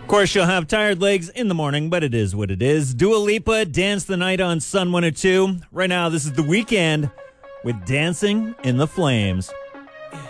Of course, you'll have tired legs in the morning, but it is what it is. Dua Lipa, Dance the Night on Sun 102. Right now, this is The Weeknd with Dancing in the Flames.